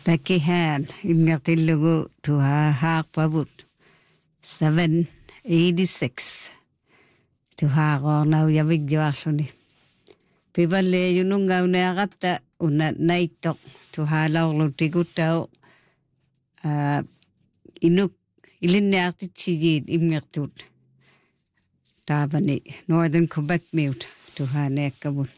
Pakihan imngatillugu tuha haaqpavut 786 tuhaaqornau yavigjuarluni pivalle yunungaunaqatta una naittoq tuhaalaorlutiguttau inuk ilinniartitsijiit imngertut taapani Northern Quebec miut tuhaaniakkavut